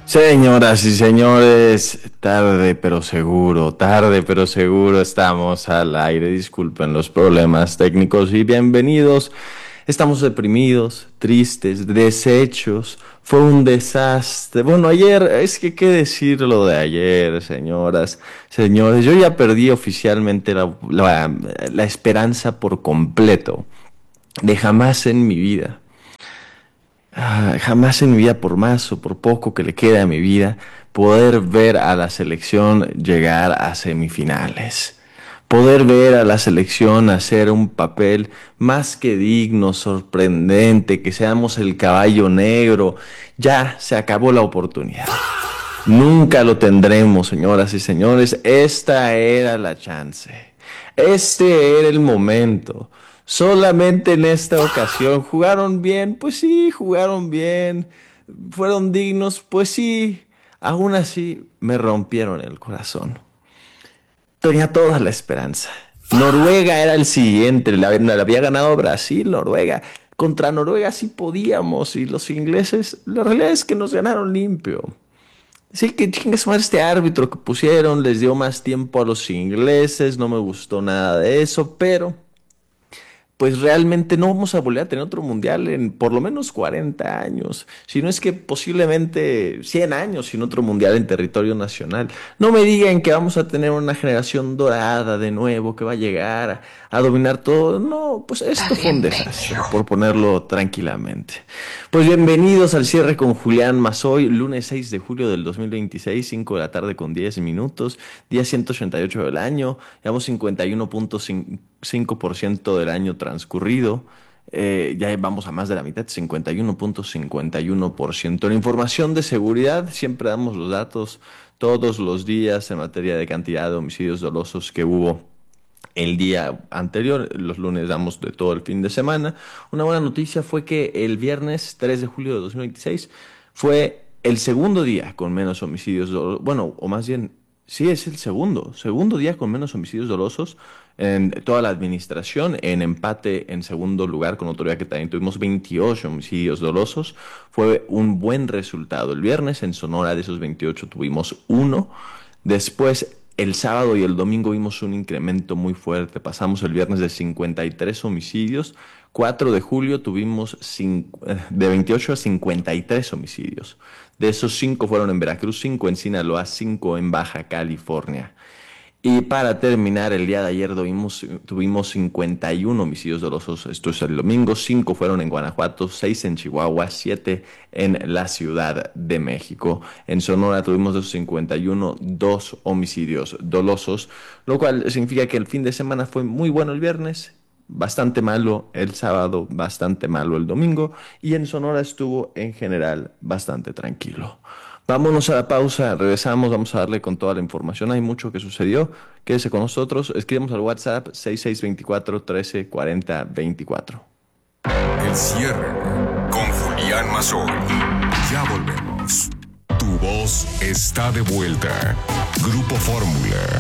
Señoras y señores, tarde pero seguro estamos al aire. Disculpen los problemas técnicos y bienvenidos. Estamos deprimidos, tristes, deshechos. Fue un desastre. Bueno, ayer, es que qué decir lo de ayer, señoras, señores. Yo ya perdí oficialmente la esperanza por completo de jamás en mi vida. Jamás en mi vida, por más o por poco que le quede a mi vida, poder ver a la selección llegar a semifinales. Poder ver a la selección hacer un papel más que digno, sorprendente, que seamos el caballo negro. Ya se acabó la oportunidad. Nunca lo tendremos, señoras y señores. Esta era la chance. Este era el momento. Solamente en esta ocasión jugaron bien, pues sí, jugaron bien. Fueron dignos, pues sí. Aún así me rompieron el corazón. Tenía toda la esperanza. Noruega era el siguiente, la había ganado Brasil, Noruega. Contra Noruega sí podíamos y los ingleses, la realidad es que nos ganaron limpio. Sí, que chingas más este árbitro que pusieron, les dio más tiempo a los ingleses, no me gustó nada de eso, pero pues realmente no vamos a volver a tener otro mundial en por lo menos 40 años, si no es que posiblemente 100 años sin otro mundial en territorio nacional. No me digan que vamos a tener una generación dorada de nuevo que va a llegar a dominar todo. No, pues esto fue un desastre, por ponerlo tranquilamente. Pues bienvenidos al cierre con Julián Mazoy, lunes 6 de julio del 2026, 5 de la tarde con 10 minutos, día 188 del año, llevamos 51.5% del año transcurrido. Ya vamos a más de la mitad, 51.51%. En información de seguridad, siempre damos los datos todos los días en materia de cantidad de homicidios dolosos que hubo el día anterior. Los lunes damos de todo el fin de semana. Una buena noticia fue que el viernes 3 de julio de 2026 fue el segundo día con menos homicidios dolosos. Bueno, o más bien, sí, es el segundo día con menos homicidios dolosos en toda la administración, en empate en segundo lugar con otro día que también tuvimos 28 homicidios dolosos. Fue un buen resultado. El viernes en Sonora de esos 28 tuvimos uno. Después, el sábado y el domingo vimos un incremento muy fuerte. Pasamos el viernes de 53 homicidios. 4 de julio tuvimos de 28 a 53 homicidios. De esos 5 fueron en Veracruz, 5 en Sinaloa, 5 en Baja California. Y para terminar, el día de ayer tuvimos 51 homicidios dolosos. Esto es el domingo. 5 fueron en Guanajuato, 6 en Chihuahua, 7 en la Ciudad de México. En Sonora tuvimos de esos 51, 2 homicidios dolosos, lo cual significa que el fin de semana fue muy bueno el viernes, bastante malo el sábado, bastante malo el domingo, y en Sonora estuvo en general bastante tranquilo. Vámonos a la pausa, regresamos, vamos a darle con toda la información. Hay mucho que sucedió. Quédese con nosotros. Escríbanos al WhatsApp 6624 13 40 24. El cierre con Julián Mazoy. Ya volvemos. Tu voz está de vuelta. Grupo Fórmula.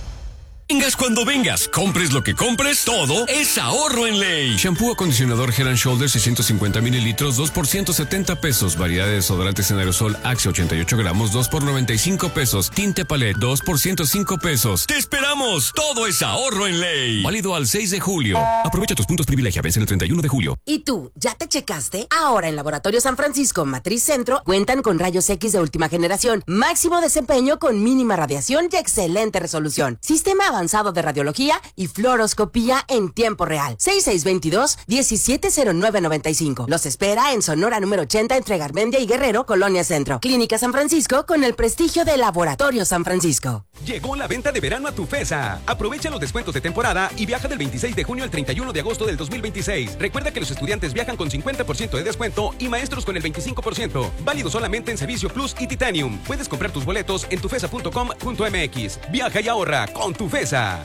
Vengas cuando vengas, compres lo que compres, todo es ahorro en Ley. Shampoo acondicionador Head & Shoulders 650 mililitros, 2 por 170 pesos. Variedad de desodorantes en aerosol Axe 88 gramos, 2 por 95 pesos. Tinte Palette, 2 por 105 pesos. ¡Te esperamos! Todo es ahorro en Ley. Válido al 6 de julio. Aprovecha tus puntos privilegia, vence el 31 de julio. ¿Y tú, ya te checaste? Ahora en Laboratorio San Francisco Matriz Centro cuentan con rayos X de última generación, máximo desempeño con mínima radiación y excelente resolución. Sistema avanzado de radiología y fluoroscopía en tiempo real. 6622-170995. Los espera en Sonora número 80 entre Garmendia y Guerrero, Colonia Centro. Clínica San Francisco con el prestigio de Laboratorio San Francisco. Llegó la venta de verano a Tufesa. Aprovecha los descuentos de temporada y viaja del 26 de junio al 31 de agosto del 2026. Recuerda que los estudiantes viajan con 50% de descuento y maestros con el 25%. Válido solamente en Servicio Plus y Titanium. Puedes comprar tus boletos en tufesa.com.mx. Viaja y ahorra con Tufesa.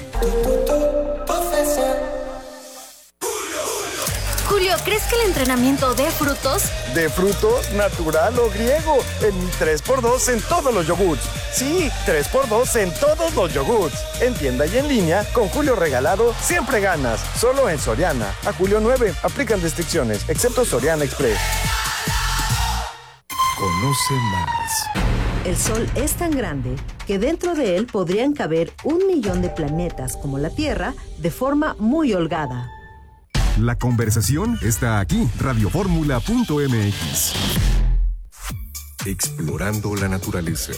Julio, ¿crees que el entrenamiento dé frutos? ¿De frutos, natural o griego? En 3x2 en todos los yogurts. Sí, 3x2 en todos los yogurts. En tienda y en línea, con Julio regalado, siempre ganas. Solo en Soriana. A julio 9, aplican restricciones, excepto Soriana Express. Conoce más. El Sol es tan grande que dentro de él podrían caber 1 millón de planetas como la Tierra de forma muy holgada. La conversación está aquí, radioformula.mx. Explorando la naturaleza.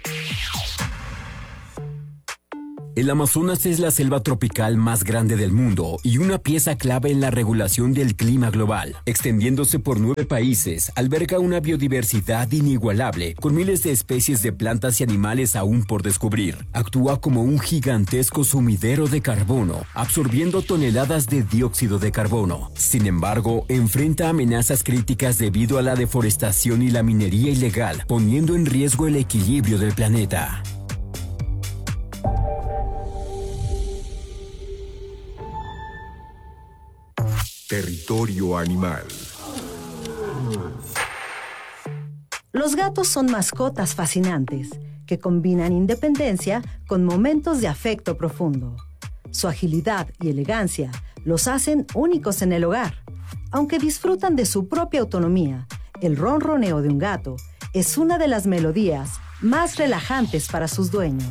El Amazonas es la selva tropical más grande del mundo y una pieza clave en la regulación del clima global. Extendiéndose por 9 países, alberga una biodiversidad inigualable, con miles de especies de plantas y animales aún por descubrir. Actúa como un gigantesco sumidero de carbono, absorbiendo toneladas de dióxido de carbono. Sin embargo, enfrenta amenazas críticas debido a la deforestación y la minería ilegal, poniendo en riesgo el equilibrio del planeta. Territorio animal. Los gatos son mascotas fascinantes que combinan independencia con momentos de afecto profundo. Su agilidad y elegancia los hacen únicos en el hogar. Aunque disfrutan de su propia autonomía, el ronroneo de un gato es una de las melodías más relajantes para sus dueños.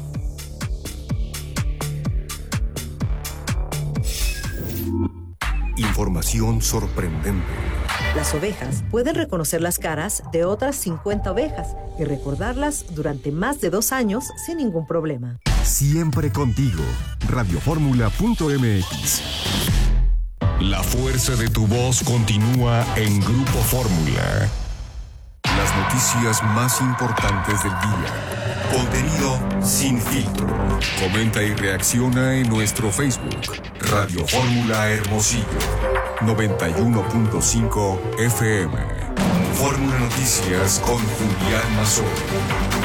Información sorprendente. Las ovejas pueden reconocer las caras de otras 50 ovejas y recordarlas durante más de 2 años sin ningún problema. Siempre contigo. Radioformula.mx. La fuerza de tu voz continúa en Grupo Fórmula. Las noticias más importantes del día. Contenido sin filtro. Comenta y reacciona en nuestro Facebook. Radio Fórmula Hermosillo. 91.5 FM. Fórmula Noticias con Julián Mazón.